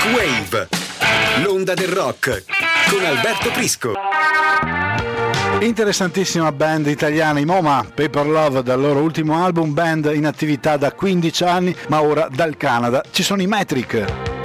Wave, l'onda del rock, con Alberto Prisco. Interessantissima band italiana, i MoMA, Paper Love, dal loro ultimo album, band in attività da 15 anni, ma ora dal Canada ci sono i Metric.